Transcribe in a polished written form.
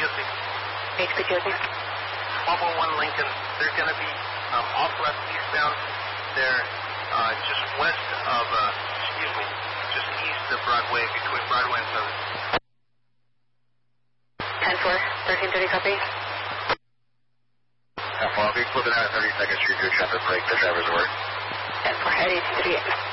HPTOC. HPTOC. 1201 Lincoln. They're going to be off left eastbound. They're just west of, just east of Broadway, between Broadway and 7th. 10-4, 1330, copy. 10-4, I'll be flipping out at 32nd Street to a traffic break. The driver's aware. 10-4, at 1838.